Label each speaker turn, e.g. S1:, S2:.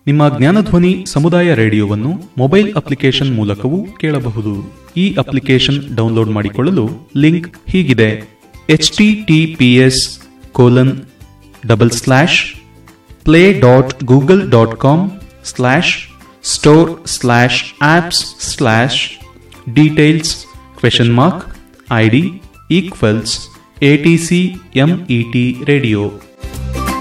S1: ನಿಮ್ಮ ಜ್ಞಾನಧ್ವನಿ ಸಮುದಾಯ ರೇಡಿಯೋವನ್ನು mobile application ಮೂಲಕವೂ ಕೇಳಬಹುದು. ಈ ಅಪ್ಲಿಕೇಶನ್ ಡೌನ್ಲೋಡ್ ಮಾಡಿಕೊಳ್ಳಲು ಲಿಂಕ್ ಹೀಗಿದೆ: https://play.google.com/store/apps/details ?id=ATCMET radio